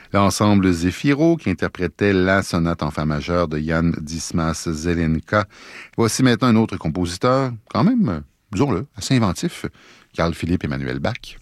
L'ensemble Zéphiro qui interprétait la sonate en fa majeur de Jan Dismas Zelenka. Voici maintenant un autre compositeur, quand même, disons-le, assez inventif, Carl Philipp Emanuel Bach.